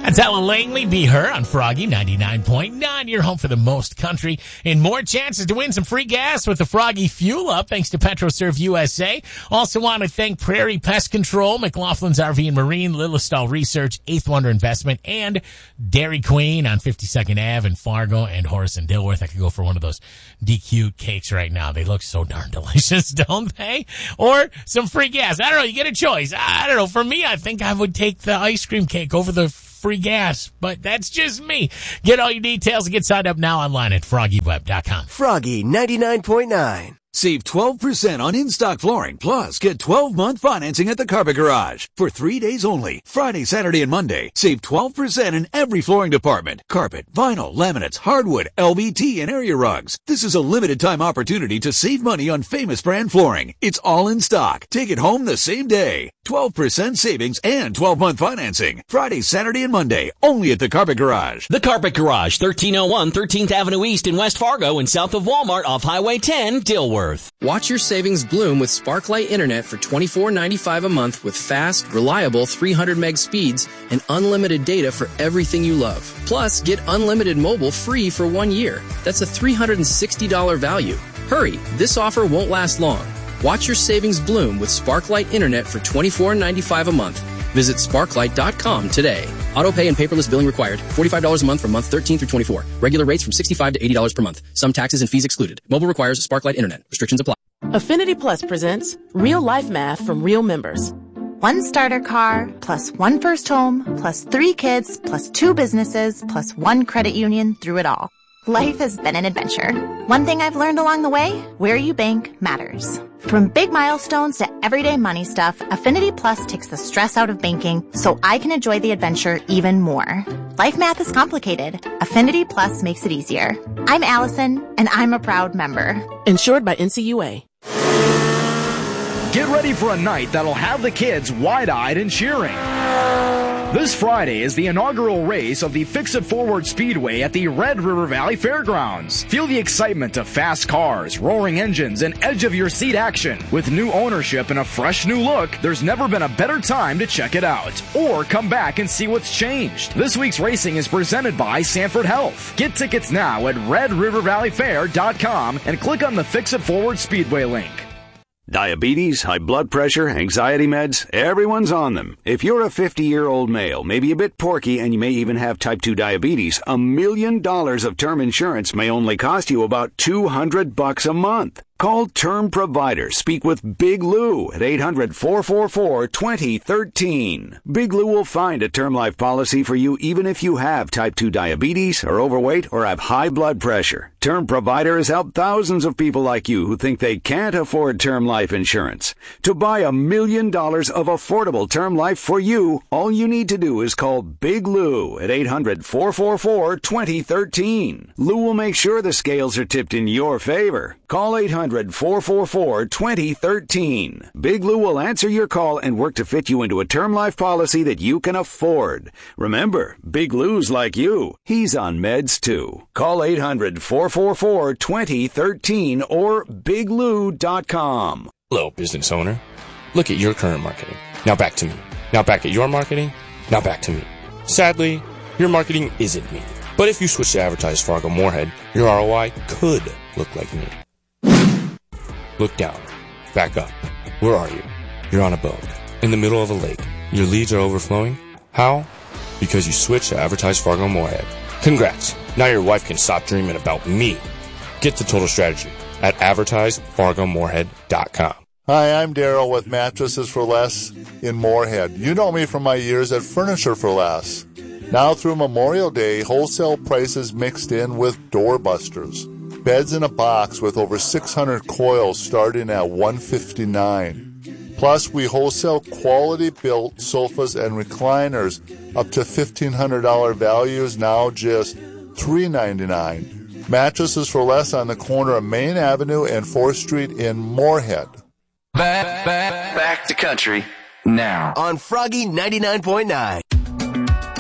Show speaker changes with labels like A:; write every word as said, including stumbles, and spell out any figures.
A: That's Ellen Langley, Be Her on Froggy ninety-nine point nine. Your home for the most country and more chances to win some free gas with the Froggy Fuel Up thanks to PetroServe U S A. Also want to thank Prairie Pest Control, McLaughlin's R V and Marine, Lilistall Research, Eighth Wonder Investment, and Dairy Queen on fifty-second Avenue in Fargo and Horace and Dilworth. I could go for one of those D Q cakes right now. They look so darn delicious, don't they? Or some free gas. I don't know. You get a choice. I don't know. For me, I think I would take the ice cream cake over the free gas, but that's just me. Get all your details and get signed up now online at froggy web dot com.
B: Froggy ninety-nine point nine.
C: Save twelve percent on in-stock flooring, plus get twelve-month financing at the Carpet Garage. For three days only, Friday, Saturday, and Monday, save twelve percent in every flooring department. Carpet, vinyl, laminates, hardwood, L V T, and area rugs. This is a limited-time opportunity to save money on famous brand flooring. It's all in stock. Take it home the same day. twelve percent savings and twelve-month financing. Friday, Saturday, and Monday, only at the Carpet Garage.
D: The Carpet Garage, thirteen oh one thirteenth Avenue East in West Fargo and south of Walmart off Highway ten, Dilworth.
E: Watch your savings bloom with Sparklight Internet for twenty-four ninety-five a month with fast, reliable three hundred meg speeds and unlimited data for everything you love. Plus, get unlimited mobile free for one year. That's a three hundred sixty dollars value. Hurry, this offer won't last long. Watch your savings bloom with Sparklight Internet for twenty-four ninety-five a month. Visit sparklight dot com today. Auto pay and paperless billing required. forty-five dollars a month for month thirteen through twenty-four. Regular rates from sixty-five dollars to eighty dollars per month. Some taxes and fees excluded. Mobile requires Sparklight Internet. Restrictions apply.
F: Affinity Plus presents Real Life Math from Real Members.
G: One starter car, plus one first home, plus three kids, plus two businesses, plus one credit union through it all. Life has been an adventure. One thing I've learned along the way, where you bank matters. From big milestones to everyday money stuff, Affinity Plus takes the stress out of banking so I can enjoy the adventure even more. Life math is complicated. Affinity Plus makes it easier. I'm Allison, and I'm a proud member.
F: Insured by N C U A.
H: Get ready for a night that'll have the kids wide-eyed and cheering. This Friday is the inaugural race of the Fix-It Forward Speedway at the Red River Valley Fairgrounds. Feel the excitement of fast cars, roaring engines, and edge-of-your-seat action. With new ownership and a fresh new look, there's never been a better time to check it out. Or come back and see what's changed. This week's racing is presented by Sanford Health. Get tickets now at red river valley fair dot com and click on the Fix-It Forward Speedway link.
I: Diabetes, high blood pressure, anxiety meds, everyone's on them. If you're a fifty-year-old male, maybe a bit porky, and you may even have type two diabetes, a million dollars of term insurance may only cost you about two hundred bucks a month. Call Term Provider. Speak with Big Lou at eight hundred, four four four, two oh one three. Big Lou will find a term life policy for you even if you have type two diabetes, are overweight, or have high blood pressure. Term Provider has helped thousands of people like you who think they can't afford term life insurance. To buy a million dollars of affordable term life for you, all you need to do is call Big Lou at eight hundred, four four four, two oh one three. Lou will make sure the scales are tipped in your favor. Call eight hundred, four four four, two oh one three. Big Lou will answer your call and work to fit you into a term life policy that you can afford. Remember, Big Lou's like you. He's on meds too. Call eight hundred, four four four, two oh one three or big lou dot com.
J: Hello, business owner. Look at your current marketing. Now back to me. Now back at your marketing. Now back to me. Sadly, your marketing isn't me. But if you switch to Advertise Fargo Moorhead, your R O I could look like me. Look down. Back up. Where are you? You're on a boat. In the middle of a lake. Your leads are overflowing. How? Because you switched to Advertise Fargo Moorhead. Congrats. Now your wife can stop dreaming about me. Get the total strategy at advertise fargo moorhead dot com.
K: Hi, I'm Daryl with Mattresses for Less in Moorhead. You know me from my years at Furniture for Less. Now through Memorial Day, wholesale prices mixed in with doorbusters. Beds in a box with over six hundred coils starting at one hundred fifty-nine dollars. Plus, we wholesale quality-built sofas and recliners up to fifteen hundred dollars values, now just three hundred ninety-nine dollars. Mattresses for Less on the corner of Main Avenue and fourth Street in Moorhead.
B: Back, back, back to country now on Froggy ninety-nine point nine.